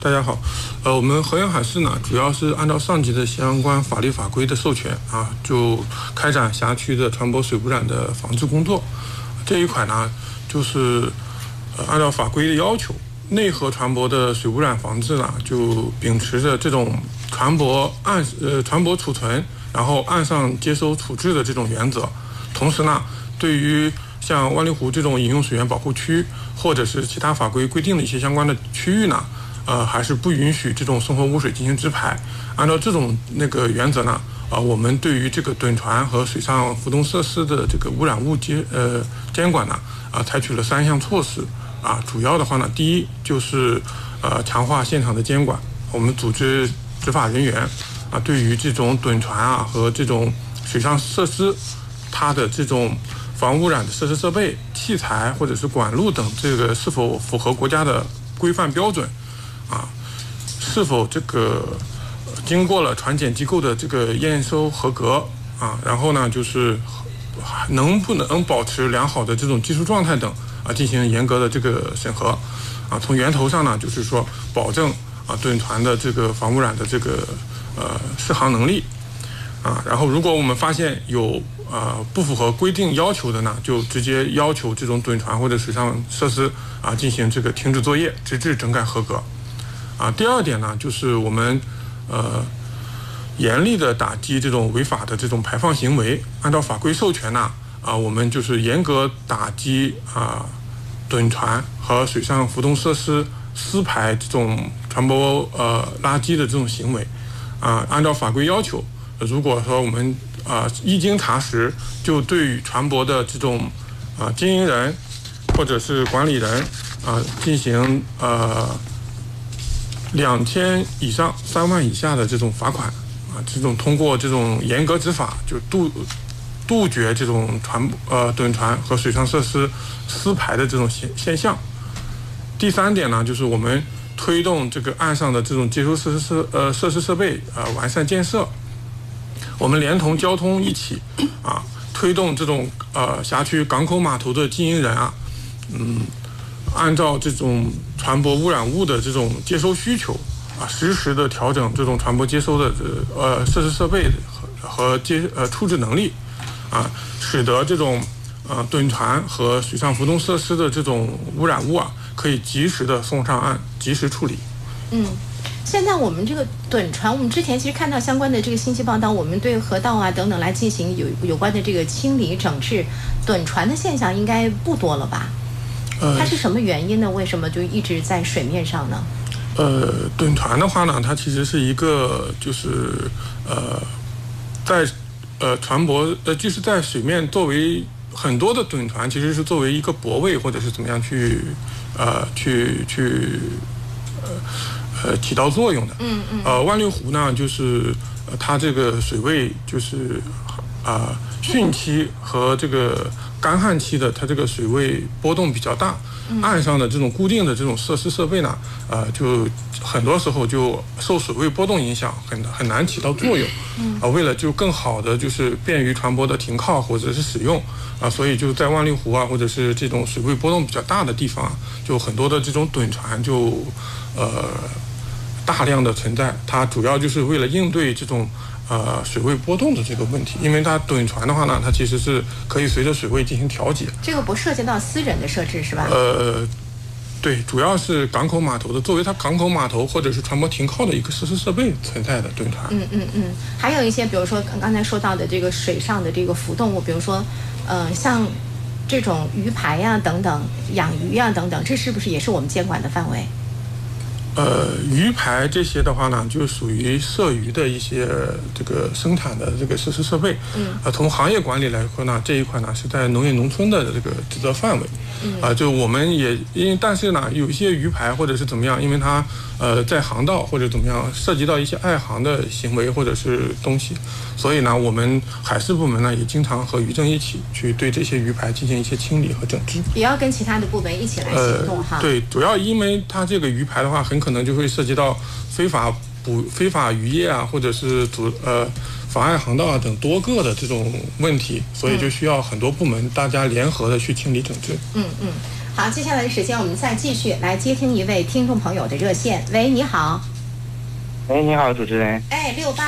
大家好，我们河源海事呢，主要是按照上级的相关法律法规的授权啊，就开展辖区的船舶水污染的防治工作。这一块呢，就是按照法规的要求，内河船舶的水污染防治呢，就秉持着这种船舶储存，然后岸上接收处置的这种原则。同时呢，对于像万里湖这种饮用水源保护区，或者是其他法规规定的一些相关的区域呢，还是不允许这种生活污水进行直排。按照这种原则呢，我们对于这个趸船和水上浮动设施的这个污染物监管呢，采取了3项措施。主要的话呢，第一就是强化现场的监管，我们组织执法人员对于这种趸船和这种水上设施，它的这种防污染的设施设备、器材或者是管路等，这个是否符合国家的规范标准。是否这个经过了船检机构的这个验收合格然后呢，就是能不能保持良好的这种技术状态等进行严格的这个审核从源头上呢，就是说保证趸船的这个防污染的这个适航能力然后如果我们发现有不符合规定要求的呢，就直接要求这种趸船或者水上设施进行这个停止作业，直至整改合格。第二点呢，就是我们严厉的打击这种违法的这种排放行为。按照法规授权呢，我们就是严格打击趸船和水上浮动设施私排这种船舶垃圾的这种行为。按照法规要求，如果说我们一经查实，就对于船舶的这种经营人或者是管理人进行2000以上3万以下的这种罚款这种通过这种严格执法，就杜绝这种趸船和水上设施私排的这种现象。第3点呢，就是我们推动这个岸上的这种接收设施设备完善建设。我们连同交通一起推动这种辖区港口码头的经营人按照这种船舶污染物的这种接收需求实时的调整这种船舶接收的设施设备和处置能力使得这种趸船和水上浮动设施的这种污染物可以及时的送上岸，及时处理。 现在我们这个趸船，我们之前其实看到相关的这个信息报道，我们对河道等等来进行有关的这个清理整治，趸船的现象应该不多了吧？它是什么原因呢？为什么就一直在水面上呢？ 趸船的话呢，它其实是一个就是在船舶就是在水面作为很多的趸船其实是作为一个泊位或者是怎么样去起到作用的。万绿湖呢，就是它这个水位就是汛期和这个干旱期的，它这个水位波动比较大，岸上的这种固定的这种设施设备呢，就很多时候就受水位波动影响，很难起到作用。为了就更好的就是便于船舶的停靠或者是使用所以就在万绿湖或者是这种水位波动比较大的地方就很多的这种趸船就大量的存在。它主要就是为了应对这种水位波动的这个问题，因为它趸船的话呢，它其实是可以随着水位进行调节。 这个不涉及到私人的设置是吧？ 对，主要是港口码头的，作为它港口码头或者是船舶停靠的一个设施设备存在的趸船。 还有一些，比如说刚才说到的这个水上的这个浮动物，比如说像这种鱼排等等，养鱼等等，这是不是也是我们监管的范围？ 鱼排这些的话呢，就属于涉鱼的一些这个生产的这个设施设备。从行业管理来说呢，这一块呢是在农业农村的这个职责范围。就我们也但是呢，有一些鱼排或者是怎么样，因为它在航道或者怎么样涉及到一些爱航的行为或者是东西，所以呢，我们海事部门呢也经常和渔政一起去对这些鱼排进行一些清理和整治， 也要跟其他的部门一起来行动对，主要因为它这个鱼排的话，很可能就会涉及到非法渔业或者是妨碍航道等多个的这种问题，所以就需要很多部门大家联合的去清理整治。 好，接下来的时间我们再继续来接听一位听众朋友的热线。喂，你好。 哎，你好，主持人。 哎，68